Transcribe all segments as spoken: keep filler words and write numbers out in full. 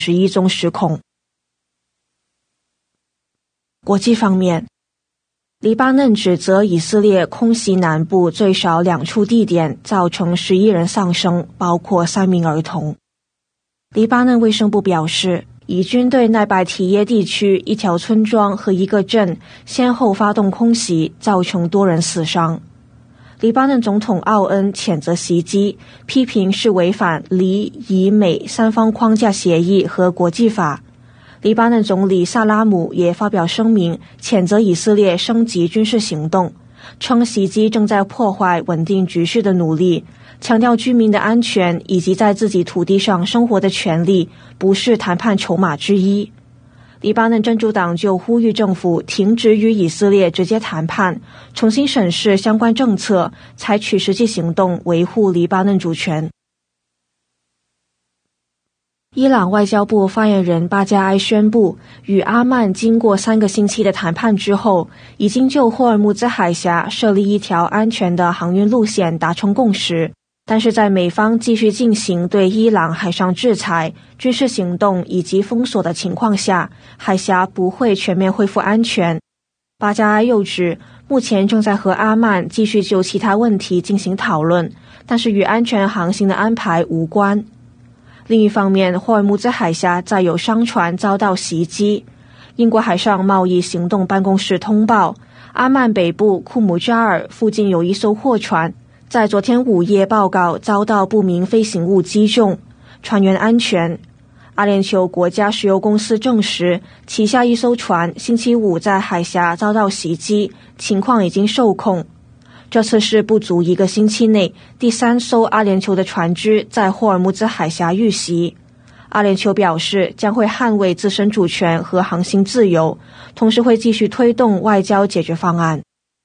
十一宗失控。国际方面，黎巴嫩指责以色列空袭南部最少两处地点，造成十一人丧生，包括三名儿童。黎巴嫩卫生部表示，以军对奈拜提耶地区一条村庄和一个镇先后发动空袭，造成多人死伤。黎巴嫩总统奥恩谴责袭击，批评是违反黎以美三方框架协议和国际法。黎巴嫩总理萨拉姆也发表声明，谴责以色列升级军事行动，称袭击正在破坏稳定局势的努力，强调居民的安全以及在自己土地上生活的权利不是谈判筹码之一。黎巴嫩真主党就呼吁政府停止与以色列直接谈判，重新审视相关政策，采取实际行动维护黎巴嫩主权。伊朗外交部发言人巴加埃宣布，与阿曼经过三个星期的谈判之后，已经就霍尔木兹海峡设立一条安全的航运路线达成共识，但是在美方继续进行对伊朗海上制裁、军事行动以及封锁的情况下，海峡不会全面恢复安全。巴加埃又指，目前正在和阿曼继续就其他问题进行讨论，但是与安全航行的安排无关。另一方面，霍尔木兹海峡再有商船遭到袭击。英国海上贸易行动办公室通报，阿曼北部库姆扎尔附近有一艘货船在昨天午夜报告遭到不明飞行物击中，船员安全。阿联酋国家石油公司证实，旗下一艘船星期五在海峡遭到袭击，情况已经受控。这次是不足一个星期内第三艘阿联酋的船只在霍尔木兹海峡遇袭。阿联酋表示将会捍卫自身主权和航行自由，同时会继续推动外交解决方案。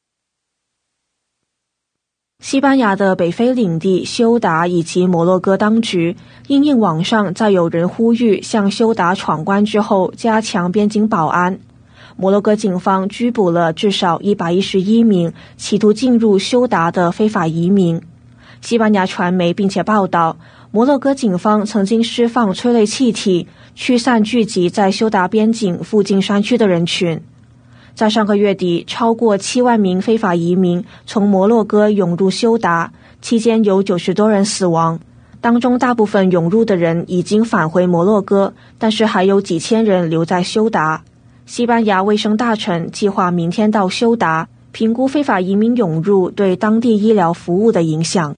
西班牙的北非领地休达以及摩洛哥当局因应网上再有人呼吁向休达闯关之后加强边境保安，摩洛哥警方拘捕了至少一百一十一名企图进入休达的非法移民。西班牙传媒并且报道，摩洛哥警方曾经释放催泪气体，驱散聚集在休达边境附近山区的人群。在上个月底，超过七万名非法移民从摩洛哥涌入休达，期间有九十多人死亡。当中大部分涌入的人已经返回摩洛哥，但是还有几千人留在休达。西班牙卫生大臣计划明天到休达，评估非法移民涌入对当地医疗服务的影响。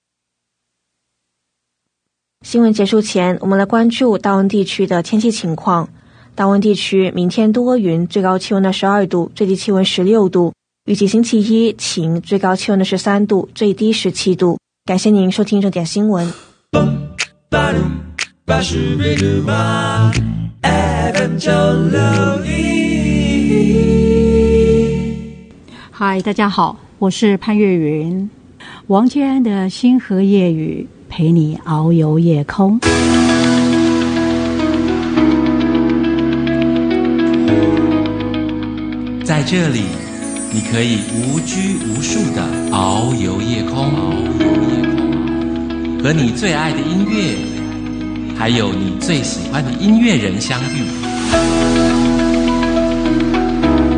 新闻结束前，我们来关注大温地区的天气情况。大温地区明天多云，最高气温的十二度，最低气温十六度。预计星期一晴，最高气温的十三度，最低十七度。感谢您收听正点新闻。 嗨，大家好，我是潘越云。王建安的星河夜雨陪你遨游夜空。 在这里，你可以无拘无束地遨游夜空，和你最爱的音乐，还有你最喜欢的音乐人相遇。